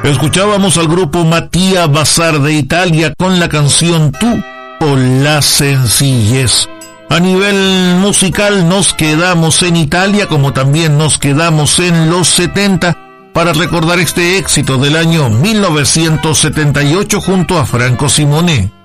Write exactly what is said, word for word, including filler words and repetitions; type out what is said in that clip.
Escuchábamos al grupo Mattia Bazar de Italia con la canción Tú o La Sencillez. A nivel musical nos quedamos en Italia, como también nos quedamos en los setenta, para recordar este éxito del año mil novecientos setenta y ocho junto a Franco Simone.